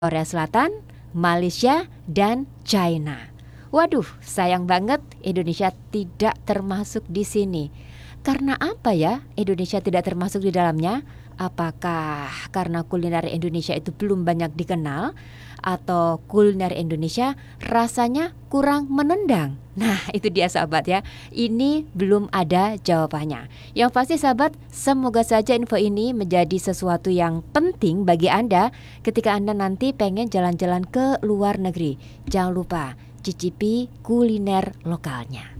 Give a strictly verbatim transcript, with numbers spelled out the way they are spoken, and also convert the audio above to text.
Korea Selatan, Malaysia, dan China. Waduh, sayang banget Indonesia tidak termasuk di sini. Karena apa ya Indonesia tidak termasuk di dalamnya? Apakah karena kuliner Indonesia itu belum banyak dikenal? Atau kuliner Indonesia rasanya kurang menendang? Nah itu dia sahabat ya, ini belum ada jawabannya. Yang pasti sahabat, semoga saja info ini menjadi sesuatu yang penting bagi Anda ketika Anda nanti pengen jalan-jalan ke luar negeri. Jangan lupa cicipi kuliner lokalnya.